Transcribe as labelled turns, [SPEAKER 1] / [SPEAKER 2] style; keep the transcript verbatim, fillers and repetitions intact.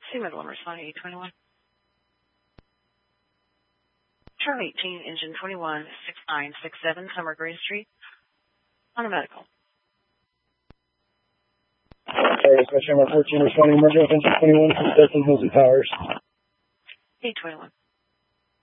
[SPEAKER 1] See middle and responding eight twenty-one. Charlie eighteen, engine twenty-one, six nine six seven, Summer Green Street, on a medical.
[SPEAKER 2] Sorry, Special Number fourteen, responding emergency, engine twenty-one, six seven, Halsey Towers.
[SPEAKER 1] eight twenty-one.